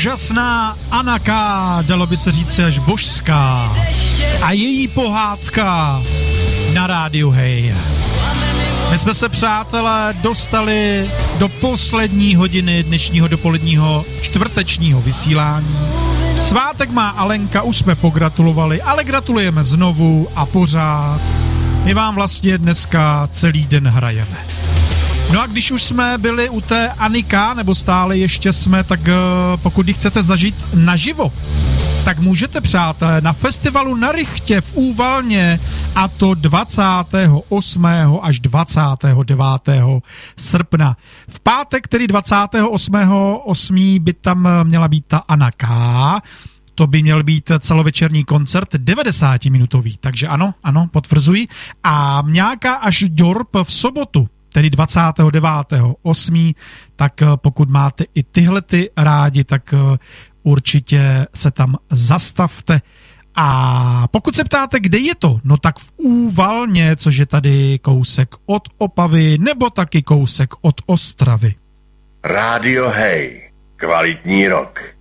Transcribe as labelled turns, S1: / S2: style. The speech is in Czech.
S1: úžasná Anaka, dalo by se říct až božská. A její pohádka na rádiu Hej. My jsme se, přátelé, dostali do poslední hodiny dnešního dopoledního čtvrtečního vysílání. Svátek má Alenka, už jsme pogratulovali, ale gratulujeme znovu a pořád. My vám vlastně dneska celý den hrajeme. No a když už jsme byli u té Anika, nebo stále ještě jsme, tak pokud ji chcete zažít naživo, tak můžete, přátelé, na festivalu na Rychtě v Úvalně, a to 28. až 29. srpna. V pátek, tedy 28.8. by tam měla být ta Anaka. To by měl být celovečerní koncert 90-minutový, takže ano, potvrzuji. A Mňáka až Ďorb v sobotu, tedy 29.8., tak pokud máte i tyhle ty rádi, tak určitě se tam zastavte. A pokud se ptáte, kde je to, no tak v Úvalně, což je tady kousek od Opavy, nebo taky kousek od Ostravy.
S2: Rádio Hej, kvalitní rock.